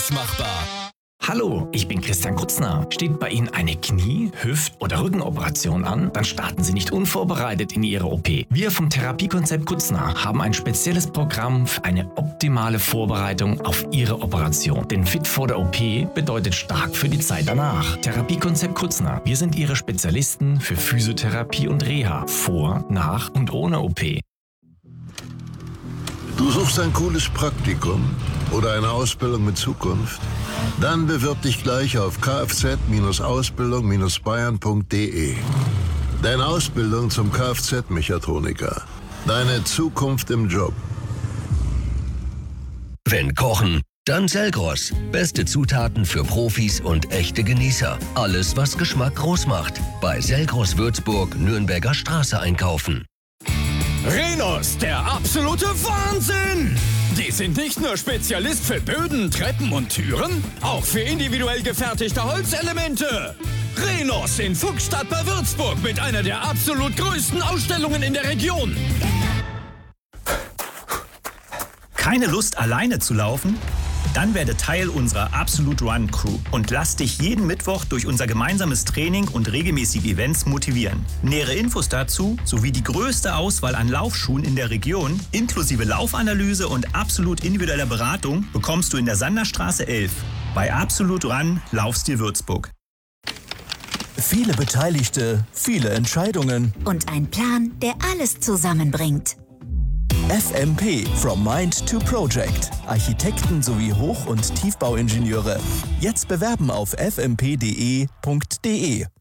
leicht machbar. Hallo, ich bin Christian Kutzner. Steht bei Ihnen eine Knie-, Hüft- oder Rückenoperation an? Dann starten Sie nicht unvorbereitet in Ihre OP. Wir vom Therapiekonzept Kutzner haben ein spezielles Programm für eine optimale Vorbereitung auf Ihre Operation. Denn fit vor der OP bedeutet stark für die Zeit danach. Therapiekonzept Kutzner. Wir sind Ihre Spezialisten für Physiotherapie und Reha. Vor, nach und ohne OP. Du suchst ein cooles Praktikum oder eine Ausbildung mit Zukunft? Dann bewirb dich gleich auf kfz-ausbildung-bayern.de. Deine Ausbildung zum Kfz-Mechatroniker. Deine Zukunft im Job. Wenn kochen, dann Selgros. Beste Zutaten für Profis und echte Genießer. Alles, was Geschmack groß macht. Bei Selgros Würzburg, Nürnberger Straße einkaufen. Rhenus, der absolute Wahnsinn! Die sind nicht nur Spezialist für Böden, Treppen und Türen, auch für individuell gefertigte Holzelemente. Rhenus in Fuchsstadt bei Würzburg mit einer der absolut größten Ausstellungen in der Region. Keine Lust, alleine zu laufen? Dann werde Teil unserer Absolute Run Crew und lass dich jeden Mittwoch durch unser gemeinsames Training und regelmäßige Events motivieren. Nähere Infos dazu sowie die größte Auswahl an Laufschuhen in der Region, inklusive Laufanalyse und absolut individueller Beratung, bekommst du in der Sanderstraße 11. Bei Absolute Run Laufstil Würzburg. Viele Beteiligte, viele Entscheidungen. Und ein Plan, der alles zusammenbringt. FMP, From Mind to Project. Architekten sowie Hoch- und Tiefbauingenieure. Jetzt bewerben auf fmp.de.